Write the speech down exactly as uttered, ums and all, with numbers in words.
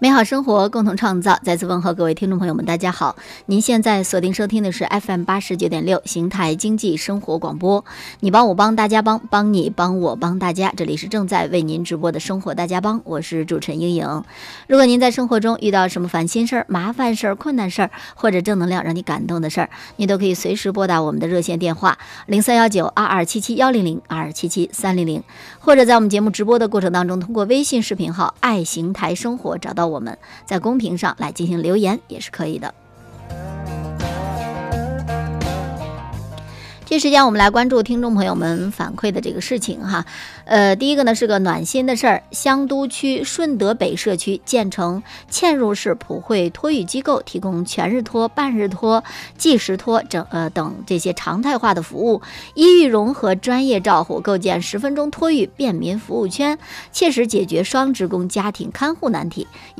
美好生活，共同创造。再次问候各位听众朋友们，大家好！您现在锁定收听的是 F M 八十九点六邢台经济生活广播。你帮我帮大家帮，帮你帮我帮大家。这里是正在为您直播的生活大家帮，我是主持人英莹。如果您在生活中遇到什么烦心事儿、麻烦事儿、困难事儿，或者正能量让你感动的事儿，你都可以随时拨打我们的热线电话零三幺九二二七七幺零零二二七七三零零，或者在我们节目直播的过程当中，通过微信视频号爱邢台生活找到我们，在公屏上来进行留言也是可以的。这时间我们来关注听众朋友们反馈的这个事情哈，呃，第一个呢是个暖心的事儿，香都区顺德北社区建成嵌入式普惠托育机构，提供全日托、半日托、计时托整呃等这些常态化的服务，一育融合专业照护，构建十分钟托育便民服务圈，切实解决双职工家庭看护难题。